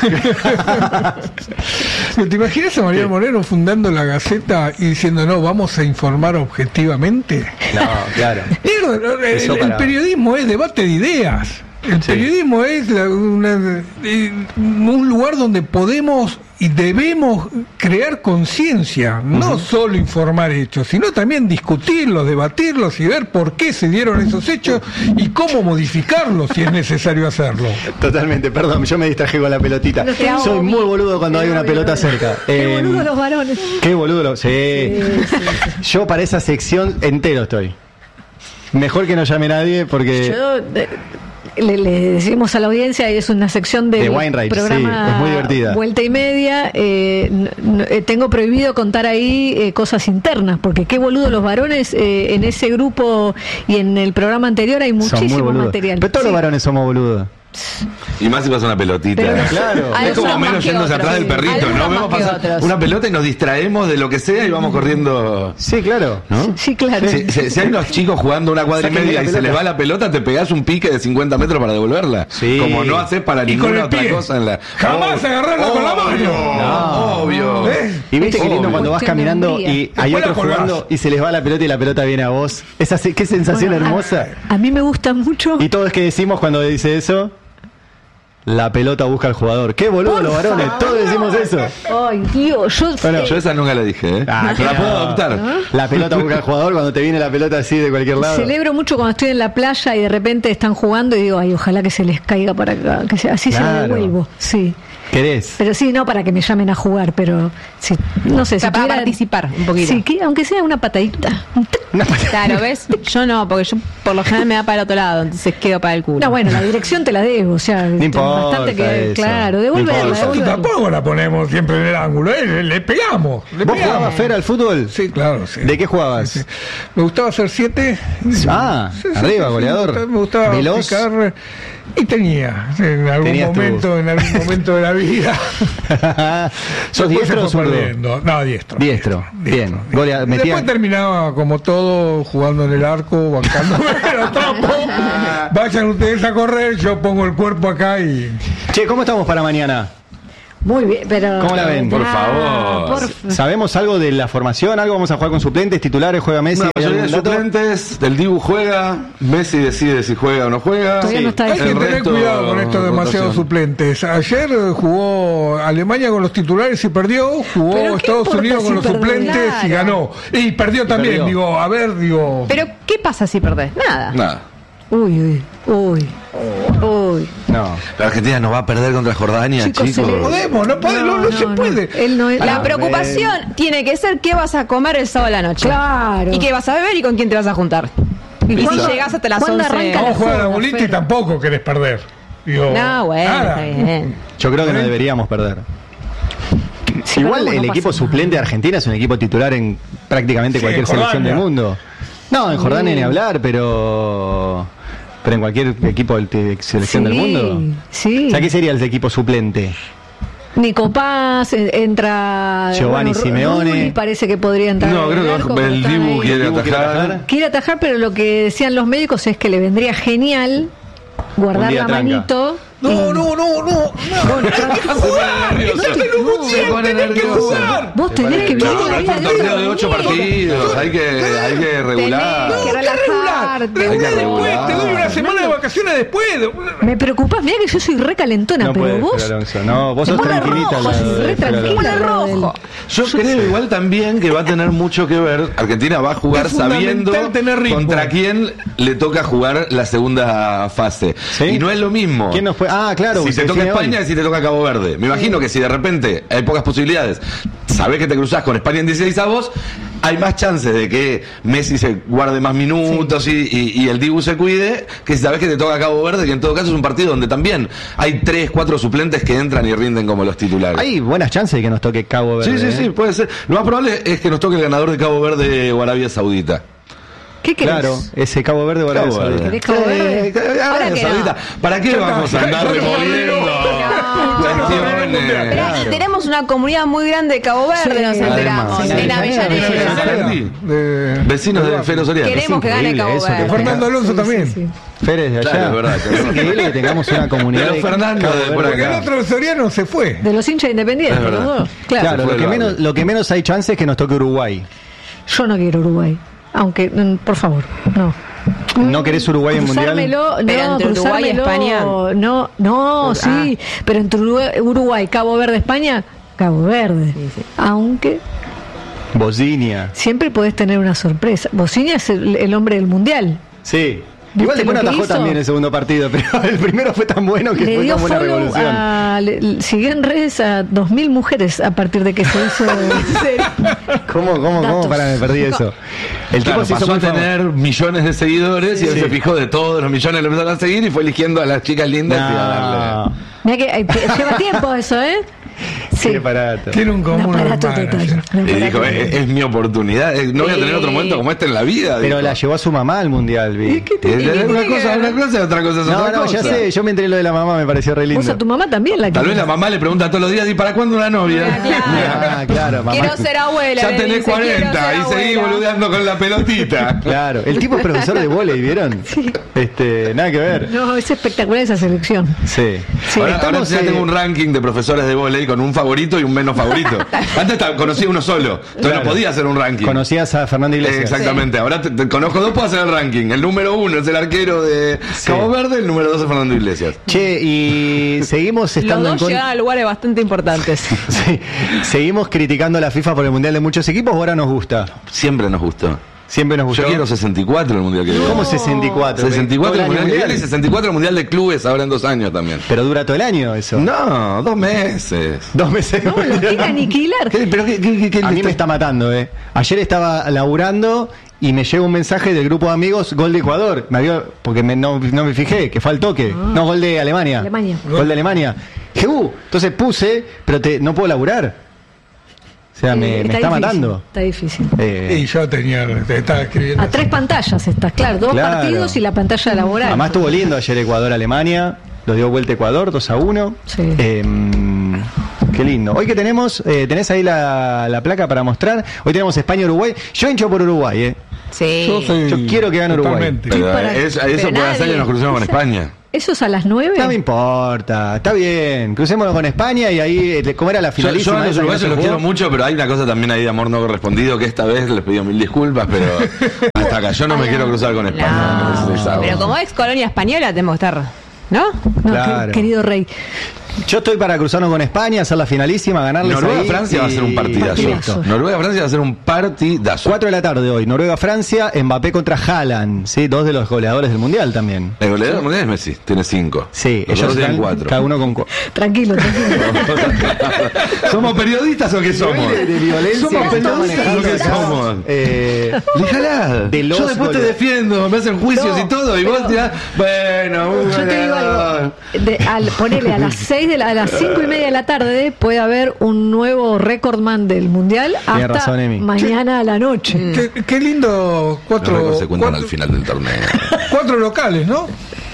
¿Te imaginas a Mariano Moreno fundando la Gaceta y diciendo, no, vamos a informar objetivamente? No, claro. Mierda, no, el, Eso el para- periodismo es debate de ideas. El Sí. periodismo es la- una- eh, un lugar donde podemos y debemos crear conciencia, no solo informar hechos, sino también discutirlos, debatirlos y ver por qué se dieron esos hechos y cómo modificarlos si es necesario hacerlo. Totalmente, perdón, yo me distraje con la pelotita. No te hago Soy muy obvio. boludo cuando hay una Obvio, pelota obvio. cerca. Qué Eh, boludo los varones. Qué boludo. lo- Sí. Yo para esa sección entero estoy. Mejor que no llame nadie porque... Yo eh, le, le decimos a la audiencia, es una sección del De Wainwright, programa sí, es muy divertida. Vuelta y Media. eh, n- n- eh, tengo prohibido contar ahí eh, cosas internas, porque qué boludo los varones. eh, en ese grupo y en el programa anterior hay son muy muchísimo boludos. material. Pero todos Sí. los varones somos boludos. Y más si pasa una pelotita. Pero no- Claro. Algunos Es como más menos que yéndose otros, atrás sí. del perrito, Algunos ¿no? más Vemos que pasar otros. una pelota y nos distraemos de lo que sea y vamos corriendo. Sí, claro. ¿No? Sí, claro. Si, si- si hay unos chicos jugando una cuadra y Sáquenle media la y se pelota. les va la pelota, te pegás un pique de cincuenta metros para devolverla. Sí. Como no haces para Y con ninguna el otra pie. cosa en la. Jamás agarrarla con la mano. No. Obvio. ¿Eh? Y viste qué lindo Obvio. cuando vas Cuestión de caminando hombría. y hay Después la otros colgás. jugando y se les va la pelota y la pelota viene a vos. Esa, se- qué sensación Bueno, a- hermosa. A, mí me gusta mucho. Y todo es que decimos cuando dice eso, la pelota busca al jugador. Qué boludo Por los varones, favor. todos decimos eso. Ay, Dios, yo. Bueno, eh, Yo esa nunca la dije, ¿eh? Ah, la que puedo no. adoptar. La pelota busca al jugador cuando te viene la pelota así de cualquier lado. celebro mucho cuando estoy en la playa y de repente están jugando y digo, ay, ojalá que se les caiga para acá, que se- así se Claro. la devuelvo. Sí. ¿Querés? Pero sí, no para que me llamen a jugar, pero sí, no sé, o sea, si para tuviera- participar un poquito. Sí, que, aunque sea una patadita. Claro, ¿ves? Yo no, porque yo por lo general me da para el otro lado, entonces quedo para el culo. No, bueno, la dirección te la debo, o sea, No importa bastante que, eso. claro, No devolverla, importa. Nosotros devolverla. tampoco la ponemos siempre en el ángulo, ¿eh? le, le pegamos. Le ¿Vos pegamos. jugabas, Fer, al fútbol? Sí, claro, sí. ¿De qué jugabas? Sí, sí. Me gustaba hacer siete. Ah, Sí, sí, arriba, sí, goleador. Me gustaba Veloz. picar y tenía en algún Tenías tu- momento, en algún momento de la vida. ¿Sos Después diestro se o fue zurdo? perdiendo. No, diestro. Diestro, bien. Golea- Y metía- después terminaba como todo, jugando en el arco, bancándome los trapos. Vayan ustedes a correr, yo pongo el cuerpo acá y. Che, ¿cómo estamos para mañana? Muy bien, pero... ¿Cómo la ven? Por Ah, favor. por f- ¿Sabemos algo de la formación? ¿Algo vamos a jugar con suplentes, titulares, juega Messi? La ¿Hay mayoría de algún dato? suplentes, del Dibu juega, Messi decide si juega o no juega. Todavía no está Hay que El tener resto, cuidado con estos demasiados rotación. suplentes. Ayer eh, jugó Alemania con los titulares y perdió, jugó Pero ¿qué Estados importa Unidos si con los perdió? suplentes y Claro. ganó. Y perdió también, perdió. digo, a ver, digo. Pero, ¿qué pasa si perdés? Nada. Nada. Uy, uy, uy, uy. No. La Argentina no va a perder contra Jordania, Chicos, chicos. se le- Podemos, no, puede, no, no se puede. Él no es... La Ah, preocupación tiene que ser qué vas a comer el sábado a la noche. Claro. Y qué vas a beber y con quién te vas a juntar. Y si cuándo- llegás hasta las cuándo once. arranca Vamos a jugar a la joda, bolita y Fer. tampoco querés perder. Digo, No, bueno, nada. está bien. Yo creo que no deberíamos perder. Si Igual perdemos, el no equipo pasa suplente de Argentina es un equipo titular en prácticamente Sí, cualquier en selección del Jordania. mundo. No, en Jordania ni hablar, pero pero en cualquier equipo de de selección del Sí, mundo. sí. O sea, ¿qué sería el equipo suplente? Nico Paz, eh, entra Giovanni Ru- Simeone. Rulli parece que podría entrar. No, en creo que arco, va- pero el están Dibu ahí. quiere Dibu quiere atajar. atajar. Quiere atajar, pero lo que decían los médicos es que le vendría genial Un guardar día la tranca. manito. No, y- no, no, no. no. nervioso. No te lo Se pusieron, pone tenés que nervioso. jugar. Vos tenés que vivir No, la pero vida es un de torneo una de ocho manera. partidos, hay que, hay que regular. Tenés que Regular. relajarte. Hay que Después, regular. te doy una semana de vacaciones después. Me preocupás, mira que yo soy re calentona, No pero puede, vos. Fer Alonso. No, vos te sos pone tranquilita. rojo, la- sos re Fer Alonso. tranquila, rojo. Rodel. Yo creo igual también que va a tener mucho que ver. Argentina va a jugar Es fundamental sabiendo tener ritmo. contra quién le toca jugar la segunda fase. ¿Sí? Y no es lo mismo. ¿Quién nos fue? Ah, claro. Si porque te toca define hoy. España y si te toca Cabo Verde. Me imagino que si de repente hay pocas posibilidades, sabés que te cruzás con España en dieciséis avos, hay más chances de que Messi se guarde más minutos y, y- y el Dibu se cuide, que si sabés que te toca Cabo Verde, que en todo caso es un partido donde también hay tres, cuatro suplentes que entran y rinden como los titulares. Hay buenas chances de que nos toque Cabo Verde. Sí, sí, ¿eh? sí, puede ser. Lo más probable es que nos toque el ganador de Cabo Verde o Arabia Saudita. ¿Qué querés? Claro, ese Cabo Verde o Arabia Cabo Verde. Saudita. ¿Querés Cabo Verde? Eh, Arabia Ahora que Saudita. ¿Para qué vamos a andar removiendo cuestiones? Pero tenemos una comunidad muy grande de Cabo Verde, Sí. nos enteramos. Además, En sí. Avellaneda. Sí. De- Vecinos de Fero Soriano. Queremos que gane increíble Cabo eso, que Verde. Fernando Alonso también. Sí, sí. Férez de allá. Claro, es verdad, Es increíble que tengamos una comunidad Pero de Fernando Cabo de Verde. por Porque el acá. otro Soriano se fue. De los hinchas independientes, Es los verdad. dos. Claro. Claro, fue lo que, el menos, barrio. lo que menos hay chance es que nos toque Uruguay. Yo no quiero Uruguay. Aunque, mm, por favor, no. ¿No querés Uruguay en Mundial? Cruzármelo, Pero no, entre Uruguay y cruzármelo, España. No, no, Ah. sí. Pero entre Uruguay, Uruguay, Cabo Verde, España, Cabo Verde. Aunque Bosnia. siempre podés tener una sorpresa. Bosnia es el, el hombre del mundial. Sí. ¿Viste Igual después lo no que atajó hizo? también el segundo partido, pero el primero fue tan bueno que Le fue dio como una follow revolución. a, le- le- siguió en redes a dos mil mujeres a partir de que se hizo. ¿Cómo, cómo, cómo? Datos. Para, me perdí eso. El Claro, tipo se hizo pasó a muy famoso. tener millones de seguidores y él Sí. se fijó de todos los millones, lo empezaron a seguir y fue eligiendo a las chicas lindas y a darle. No, Mirá que eh, lleva tiempo eso, ¿eh? Sí. qué barato. Tiene un Un común aparato hermano. total. un Y aparato dijo, total. es, es mi oportunidad, eh, no voy a tener otro momento como este en la vida. Pero dijo. la llevó a su mamá al mundial, vi. Eh, eh, una cosa, una cosa y otra cosa es No, otra no, cosa. ya sé, yo me enteré lo de la mamá, me pareció re Vos lindo. a tu mamá también la Tal vez querés. la mamá le pregunta todos los días, ¿y para cuándo una novia? Ah, claro, mamá. Quiero ser abuela. Ya le tenés dice, quiero cuarenta ser y seguís abuela. boludeando con la pelotita. Claro, el tipo es profesor de vóley, ¿vieron? Este, nada que ver. No, es espectacular esa selección. Sí. Sí, ahora, ahora estamos, ya eh, tengo un ranking de profesores de vóley con un favorito y un menos favorito. Antes ta- conocía uno solo, entonces Claro. no podía hacer un ranking. Conocías a Fernando Iglesias. Eh, Exactamente, ahora te, te conozco dos, puedo hacer el ranking. El número uno es el arquero de Cabo Verde, el número dos es Fernando Iglesias. Che, y seguimos Los estando en dos con- llegaron a lugares bastante importantes. Sí. ¿Seguimos criticando a la FIFA por el Mundial de muchos equipos o ahora nos gusta? Siempre nos gustó. Siempre nos gustó. Yo quiero sesenta y cuatro el mundial que viene. ¿Cómo sesenta y cuatro? sesenta y cuatro el Todo el mundial año que viene y mundial. sesenta y cuatro el mundial de clubes ahora en dos años también. Pero dura todo el año eso. No, dos meses. Dos meses. No, lo quiere aniquilar. ¿Qué, pero qué, qué, qué, A mí me está matando, eh. Ayer estaba laburando y me llega un mensaje del grupo de amigos, gol de Ecuador. Me había, porque me- no, no me fijé, que fue al toque. Ah. No, gol de Alemania. Alemania. Gol de Alemania. Dije, uh, entonces puse, pero te, no puedo laburar. O sea, me, Eh, me está difícil, matando. Está difícil. Eh, Y yo tenía, te estaba escribiendo. A tres pantallas estás, claro. Dos Claro. partidos y la pantalla laboral. Además estuvo lindo ayer Ecuador-Alemania. Lo dio vuelta Ecuador, dos a uno. Sí. Eh, qué lindo. Hoy que tenemos, eh, tenés ahí la, la placa para mostrar. Hoy tenemos España-Uruguay. Yo hincho por Uruguay, ¿eh? Sí. Yo soy Yo quiero que gane Uruguay. totalmente. Pero para- es- eso pero puede nadie- hacer que nos crucemos con España. ¿Eso es a las nueve? No me importa, está bien. Crucémonos con España y ahí, eh, ¿cómo era la Yo, finalísima? yo a los esa que no uruguayos se los jugó? quiero mucho, pero hay una cosa también ahí de amor no correspondido que esta vez les pido mil disculpas, pero hasta acá yo no me quiero cruzar con España. me parece No, pesado. pero como ex colonia española tenemos que estar, ¿no? No, Claro. que- querido rey. Yo estoy para cruzarnos con España, hacer la finalísima, ganarles ahí Noruega-Francia va a y- ser un partidazo. Partidazo. Noruega-Francia va a ser un partidazo. cuatro de la tarde hoy, Noruega-Francia, Mbappé contra Haaland, ¿sí? Dos de los goleadores del Mundial también. El goleador mundial es Messi, tiene cinco. Sí, Los ellos otros tienen están cuatro. cada uno con... cu- Tranquilo, tranquilo. ¿Somos periodistas o qué somos? De, de violencia ¿Somos que están periodistas o manejando qué acá. somos? Eh, Déjala. De los Yo después te goles. defiendo, me hacen juicios No, y todo, y pero- vos tirás. Bueno, Yo te digo algo. De, al ponerle a las seis de la, a las cinco y media de la tarde puede haber un nuevo recordman del mundial Tiene hasta razón, Emi. mañana a la noche. Qué, qué lindo, Los cuatro, récords se cuentan cuatro, al final del torneo. cuatro locales, ¿no?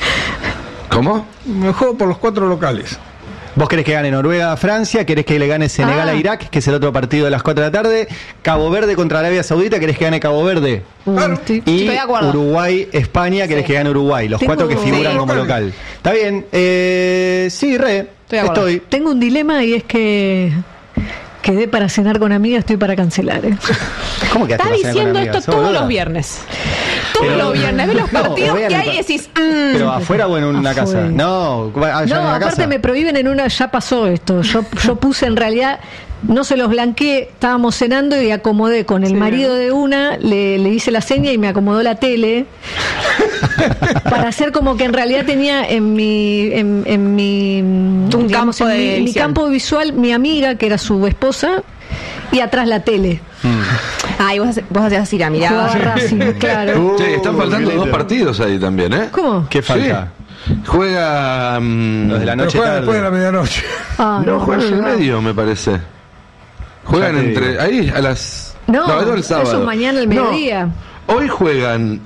¿Cómo? Me juego por los cuatro locales. Vos querés que gane Noruega-Francia, querés que le gane Senegal Ah. a Irak, que es el otro partido de las cuatro de la tarde. Cabo Verde contra Arabia Saudita, querés que gane Cabo Verde. Uy, Claro. estoy- Y Estoy de acuerdo. Uruguay-España, querés que gane Uruguay. Los Tengo- cuatro que figuran Sí. como local. Está bien. Eh, sí, re. Estoy de acuerdo. Estoy. Tengo un dilema y es que quedé para cenar con amigas, estoy para cancelar. ¿eh? ¿Cómo que Está diciendo esto todos los viernes. Todos Pero- los viernes. Ves los No, partidos vean que el hay y pa- decís. mm. Pero afuera o en una Afuera. casa. No, allá en No, una aparte casa. me prohíben en una, ya pasó esto. Yo, yo puse en realidad, no se los blanqueé, estábamos cenando y acomodé con el marido de una, le, le hice la seña y me acomodó la tele para hacer como que en realidad tenía en mi, en, en mi, Un digamos, campo en de mi, en mi visión. campo visual, mi amiga, que era su esposa, y atrás la tele. Ay, vos, vos hacías así la Jugaba mirada. Racing, claro. Che, están faltando dos partidos ahí también, ¿eh? ¿Cómo? ¿Qué falta? Sí. Juega. mm, Los de la Pero noche juega tarde. después de la medianoche. Ah, No, juegan en el no. medio, me parece. Juegan Ya te entre. digo. Ahí, a las. No, es el sábado. eso es mañana al No, mediodía. hoy juegan.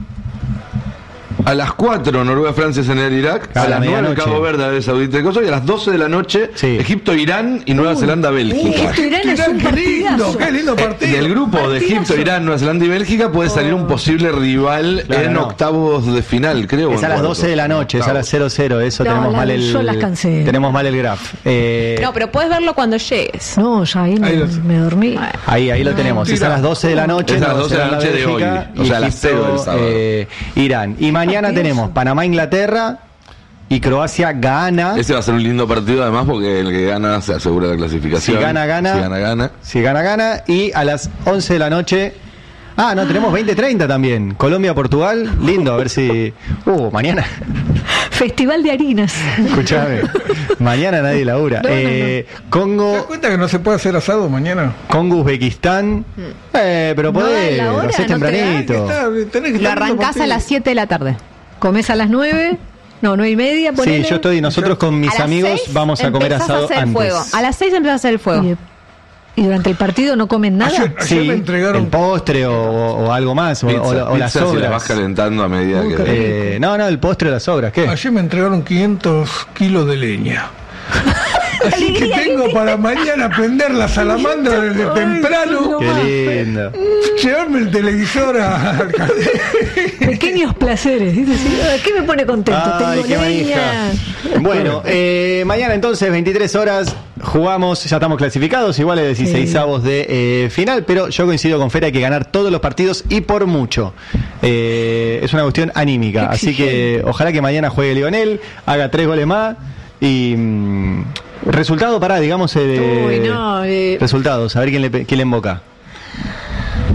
A las cuatro Noruega-Francia, Senegal-Irak. A A, la las nueve medianoche. Cabo Verde, Arabia Saudita y Kosovo. Y a las doce de la noche Sí. Egipto-Irán y Nueva Zelanda-Bélgica. Egipto-Irán es un Qué lindo, partidazo. qué lindo Eh, partido. Del grupo de Partidazo. Egipto, Irán, Nueva Zelanda y Bélgica puede salir un posible rival Claro, en no. octavos de final, creo. o Es en a las cuartos. doce de la noche, es a las cero cero, eso No, tenemos la- mal el yo las cansé. tenemos mal el graph. Eh, No, pero puedes verlo cuando llegues. No, ya ahí me, Ahí lo- me dormí. ahí ahí lo tenemos, es a las doce de la noche, Es a las Nueva doce de la Zelanda, noche de hoy, Bélgica, o sea, a y las cero del Egipto, sábado. eh, Irán. Y mañana Partidazo. tenemos Panamá, Inglaterra y Croacia gana. Ese va a ser un lindo partido además porque el que gana se asegura la clasificación. Si gana, gana. Si gana, gana. Si gana, gana. Y a las once de la noche. Ah, no, tenemos veinte treinta también. Colombia-Portugal. Lindo, a ver si. Uh, mañana. Festival de harinas. Escuchame. Mañana nadie labura. No, no, no. Eh, ¿Te das Congo. cuenta que no se puede hacer asado mañana? Congo, Uzbekistán. Eh, pero No, podés. la hora Lo hacés no te da, tempranito. Está- tenés que Lo estar viendo arrancás a partido. las siete de la tarde. Comes a las nueve. No, nueve y media. Sí, ponele. yo estoy. Nosotros con mis A las amigos seis vamos a comer empezás asado a hacer antes. fuego. A las seis empezás a hacer el fuego. Y, y durante el partido no comen nada. Ayer, ayer Sí, me entregaron. el postre o, o algo más, o, Pizza, o la- o las pizza si la vas sobras. calentando a medida Uy, que. qué Eh, no, no, el postre o las sobras, ¿qué? Ayer me entregaron quinientos kilos de leña. Así que tengo para mañana prender la salamandra desde temprano, Qué lindo. llevarme el televisor a- al jardín. Pequeños placeres. ¿Viste? Sí, ah, ¿qué me pone contento? Ay, Tengo qué leña. manija. Bueno, eh, mañana entonces, veintitrés horas, jugamos, ya estamos clasificados, igual es dieciseisavos de eh, final, pero yo coincido con Fer, hay que ganar todos los partidos y por mucho. Eh, es una cuestión anímica, Qué así que ojalá que mañana juegue Lionel, haga tres goles más y... mm, resultado, pará, digamos... eh, Uy, no, eh. Resultados, a ver quién le, pe- quién le emboca.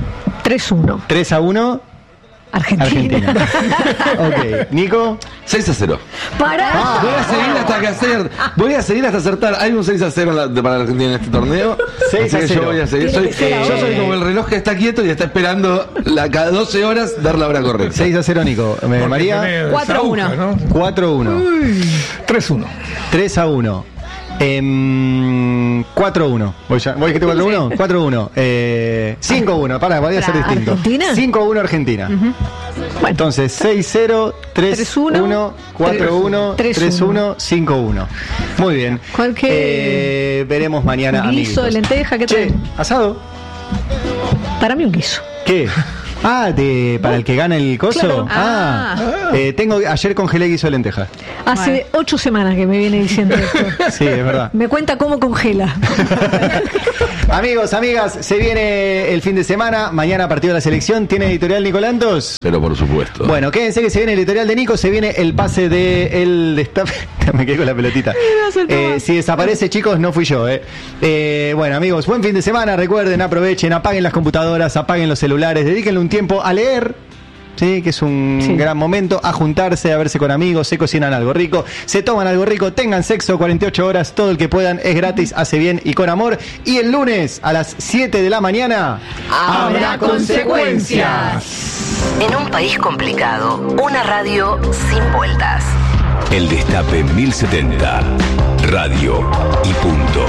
tres uno. tres a uno. Argentina. Argentina. Ok. Nico. seis a cero. Pará. Ah, voy a seguir hasta que hacer. Voy a seguir hasta acertar. Hay un seis a cero en la- para la Argentina en este torneo. seis a Así que cero. yo voy a seguir. Tiene Soy- que ser yo ahora. soy como el reloj que está quieto y está esperando la, cada doce horas dar la hora correcta. seis a cero, Nico. Eh, María. Tenés cuatro a uno. esa aguja, ¿no? cuatro a uno. tres uno. tres a uno. Em, cuatro a uno. Voy ya. ¿Voy que te cuatro a uno? cuatro a uno. Eh, cinco a uno. Pará, podría ser distinto. ¿Argentina? cinco a uno Argentina. Bueno. Entonces, seis cero, tres tres uno, uno, cuatro uno, tres uno, cinco uno. Muy bien. ¿Cuál que? Eh, veremos mañana, Un guiso amiguitos. de lenteja, ¿qué Che, tal? asado. Para mí un guiso. ¿Qué? Ah, de, para el que gana el coso. Claro. Ah, eh, tengo ayer congelé guiso de lenteja. Hace ocho semanas que me viene diciendo esto. Sí, es verdad. Me cuenta cómo congela. Amigos, amigas, se viene el fin de semana. Mañana partido de la selección. ¿Tiene editorial Nicolantos? Pero por supuesto. Bueno, quédense que se viene el editorial de Nico. Se viene el pase de el destape. Me quedé con la pelotita. Eh, si desaparece, chicos, no fui yo. Eh. Eh, bueno, amigos, buen fin de semana. Recuerden, aprovechen, apaguen las computadoras, apaguen los celulares, dedíquenle un tiempo a leer. Sí, que es un Sí. gran momento, a juntarse, a verse con amigos, se cocinan algo rico, se toman algo rico, tengan sexo cuarenta y ocho horas, todo el que puedan, es gratis, hace bien y con amor. Y el lunes a las siete de la mañana Habrá consecuencias. En un país complicado, una radio sin vueltas. El Destape mil setenta. Radio y punto.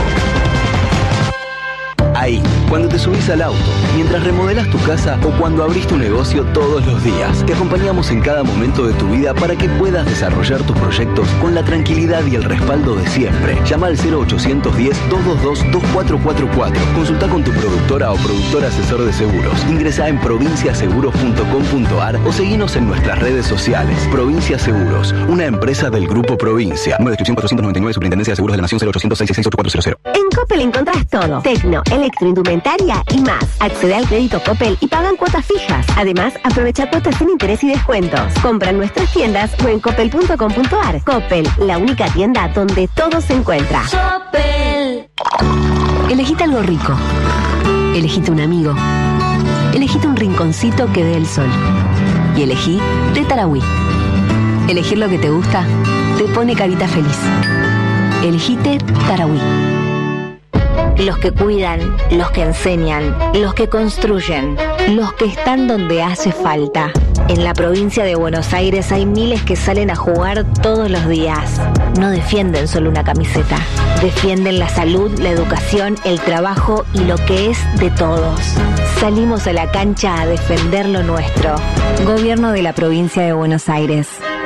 Ahí, cuando te subís al auto, mientras remodelas tu casa o cuando abrís tu negocio todos los días, te acompañamos en cada momento de tu vida para que puedas desarrollar tus proyectos con la tranquilidad y el respaldo de siempre. Llama al cero ochocientos diez, doscientos veintidós, veinticuatro cuarenta y cuatro. Consulta con tu productora o productor asesor de seguros. Ingresa en provincia seguros punto com punto ar o seguinos en nuestras redes sociales. Provincia Seguros, una empresa del Grupo Provincia. Número de descripción cuatrocientos noventa y nueve, Superintendencia de Seguros de la Nación, cero ochocientos seis seis seis ocho cuatro cero cero. En Coppel encontrás todo. Tecno, electroindumentaria y más. Accede al crédito Coppel y pagan cuotas fijas. Además, aprovecha cuotas sin interés y descuentos. Compra en nuestras tiendas o en coppel punto com punto ar. Coppel, la única tienda donde todo se encuentra. Coppel. Elegite algo rico. Elegite un amigo. Elegite un rinconcito que dé el sol. Y elegí de Tarahui. Elegir lo que te gusta te pone carita feliz. Elegite Tarahui. Los que cuidan, los que enseñan, los que construyen, los que están donde hace falta. En la provincia de Buenos Aires hay miles que salen a jugar todos los días. No defienden solo una camiseta, defienden la salud, la educación, el trabajo y lo que es de todos. Salimos a la cancha a defender lo nuestro. Gobierno de la provincia de Buenos Aires.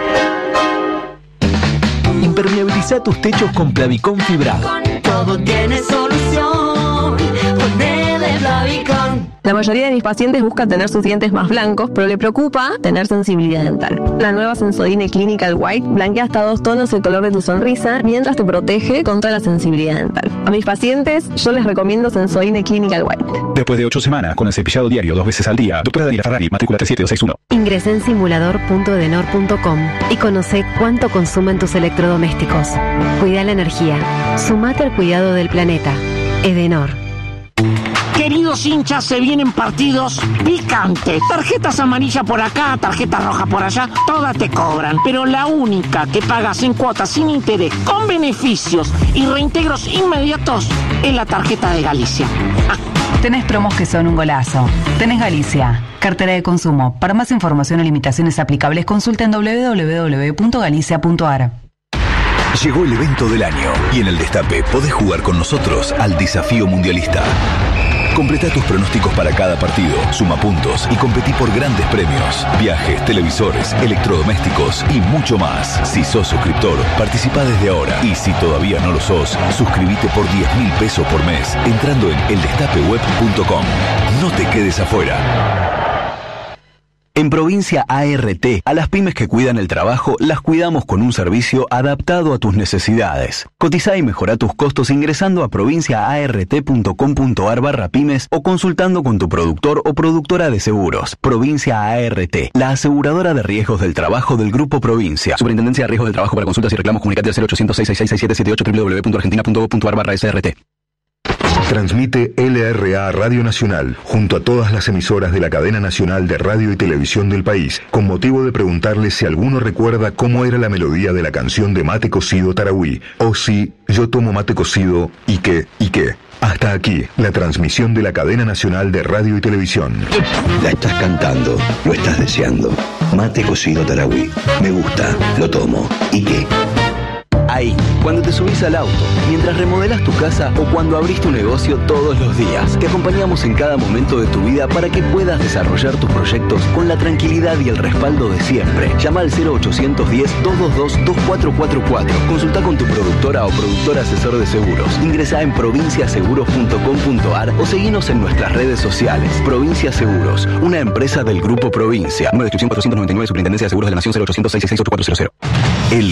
Impermeabiliza tus techos con Plavicón fibrado. Todo tiene solución. Ponele Plavicón. La mayoría de mis pacientes buscan tener sus dientes más blancos, pero le preocupa tener sensibilidad dental. La nueva Sensodyne Clinical White blanquea hasta dos tonos el color de tu sonrisa, mientras te protege contra la sensibilidad dental. A mis pacientes, yo les recomiendo Sensodyne Clinical White. Después de ocho semanas, con el cepillado diario dos veces al día, doctora Daniela Ferrari, matrícula tres siete dos seis uno. Ingresé en simulador punto edenor punto com y conoce cuánto consumen tus electrodomésticos. Cuida la energía. Sumate al cuidado del planeta. Edenor. Queridos hinchas, se vienen partidos picantes. Tarjetas amarillas por acá, tarjetas rojas por allá, todas te cobran. Pero la única que pagas en cuotas sin interés, con beneficios y reintegros inmediatos, es la tarjeta de Galicia. Ah. Tenés promos que son un golazo. Tenés Galicia, cartera de consumo. Para más información o limitaciones aplicables, consulta en doble u doble u doble u punto galicia punto ar. Llegó el evento del año y en el Destape podés jugar con nosotros al desafío mundialista. Completa tus pronósticos para cada partido, suma puntos y competí por grandes premios, viajes, televisores, electrodomésticos y mucho más. Si sos suscriptor, participa desde ahora. Y si todavía no lo sos, suscríbete por diez mil pesos por mes entrando en el destape web punto com. No te quedes afuera. En Provincia A R T, a las pymes que cuidan el trabajo, las cuidamos con un servicio adaptado a tus necesidades. Cotizá y mejorá tus costos ingresando a provincia a r t punto com punto ar barra pymes o consultando con tu productor o productora de seguros. Provincia A R T, la aseguradora de riesgos del trabajo del Grupo Provincia. Superintendencia de Riesgos del Trabajo. Para consultas y reclamos, comunicate al cero ochocientos seis seis seis siete siete siete ocho, doble u doble u doble u punto argentina punto gov punto ar barra S R T. Transmite L R A Radio Nacional junto a todas las emisoras de la cadena nacional de radio y televisión del país, con motivo de preguntarle si alguno recuerda cómo era la melodía de la canción de Mate Cocido Tarahui, o si yo tomo mate cocido y qué, y qué. Hasta aquí, la transmisión de la cadena nacional de radio y televisión. La estás cantando, lo estás deseando. Mate Cocido Tarahui. Me gusta, lo tomo. ¿Y qué? Ahí, cuando te subís al auto, mientras remodelas tu casa o cuando abrís tu negocio todos los días. Te acompañamos en cada momento de tu vida para que puedas desarrollar tus proyectos con la tranquilidad y el respaldo de siempre. Llama al cero ochocientos diez, doscientos veintidós, veinticuatro cuarenta y cuatro. Consulta con tu productora o productor asesor de seguros. Ingresa en provincia seguros punto com punto ar o seguinos en nuestras redes sociales. Provincia Seguros, una empresa del Grupo Provincia. Número de inscripción cuatrocientos noventa y nueve, Superintendencia de Seguros de la Nación, cero ochocientos, seiscientos sesenta y ocho, cuatrocientos.